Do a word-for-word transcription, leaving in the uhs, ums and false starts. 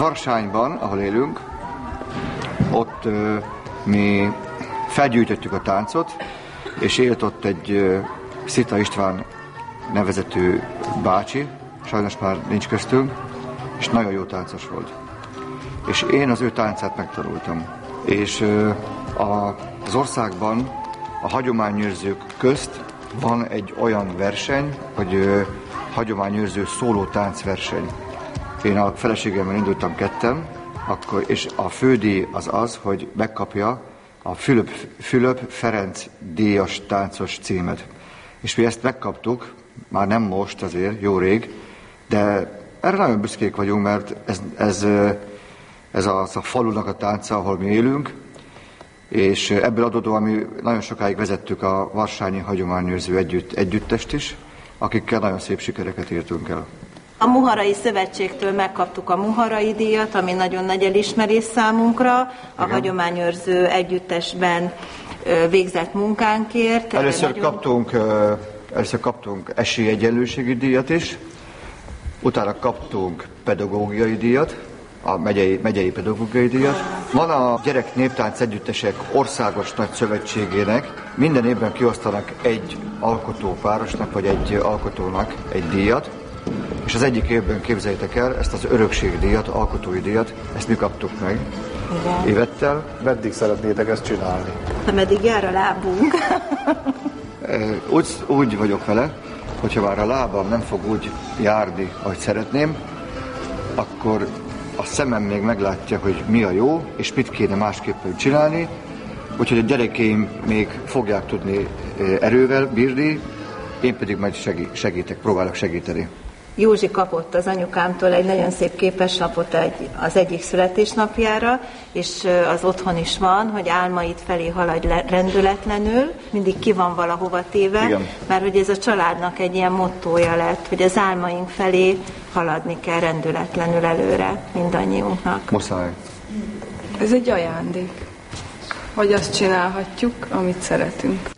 Harsányban, ahol élünk, ott ö, mi felgyűjtöttük a táncot, és élt ott egy ö, Szita István nevezetű bácsi, sajnos már nincs köztünk, és nagyon jó táncos volt. És én az ő táncát megtanultam. És ö, a, az országban a hagyományőrzők közt van egy olyan verseny, hogy ö, hagyományőrző szóló táncverseny. Én a feleségemmel indultam ketten, akkor, és a fődíj az az, hogy megkapja a Fülöp, Fülöp Ferenc díjas táncos címet. És mi ezt megkaptuk, már nem most azért, jó rég, de erre nagyon büszkék vagyunk, mert ez, ez, ez a, a falunak a tánca, ahol mi élünk, és ebből adódóan mi nagyon sokáig vezettük a Varsányi Hagyományőrző együtt, együttest is, akikkel nagyon szép sikereket értünk el. A Muharai Szövetségtől megkaptuk a Muharai díjat, ami nagyon nagy elismerés számunkra, a Igen. hagyományőrző együttesben végzett munkánkért. Először nagyon... kaptunk, először kaptunk esélyegyenlőségi díjat is, utána kaptunk pedagógiai díjat, a megyei, megyei pedagógiai díjat. Van a Gyerek Néptánc Együttesek Országos Nagy Szövetségének, minden évben kiosztanak egy alkotópárosnak, vagy egy alkotónak egy díjat, és az egyik évben, képzeljétek el, ezt az örökségdíjat, alkotói díjat, ezt mi kaptuk meg. Igen. Évettel. Meddig szeretnétek ezt csinálni? Meddig jár a lábunk. úgy, úgy vagyok vele, hogyha már a lábam nem fog úgy járni, ahogy szeretném, akkor a szemem még meglátja, hogy mi a jó, és mit kéne másképpen csinálni, úgyhogy a gyerekeim még fogják tudni erővel bírni, én pedig majd segítek, próbálok segíteni. Józsi kapott az anyukámtól egy nagyon szép képeslapot egy, az egyik születésnapjára, és az otthon is van, hogy álmaid felé haladj rendületlenül, mindig ki van valahova téve, Igen. mert hogy ez a családnak egy ilyen mottója lett, hogy az álmaink felé haladni kell rendületlenül előre mindannyiunknak. Muszáj. Ez egy ajándék, hogy azt csinálhatjuk, amit szeretünk.